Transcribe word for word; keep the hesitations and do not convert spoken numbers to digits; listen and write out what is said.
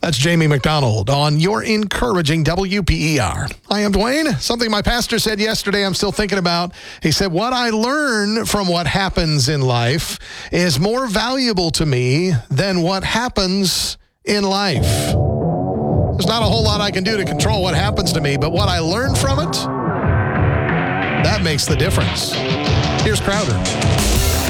That's Jamie McDonald on your encouraging W P E R. I am Dwayne. Something my pastor said yesterday I'm still thinking about. He said, what I learn from what happens in life is more valuable to me than what happens in life. There's not a whole lot I can do to control what happens to me, but what I learn from it, that makes the difference. Here's Crowder.